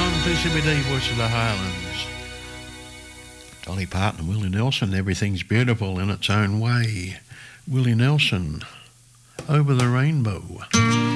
PCBD, Voice of the Highlands. Dolly Parton and Willie Nelson, everything's beautiful in its own way. Willie Nelson, Over the Rainbow.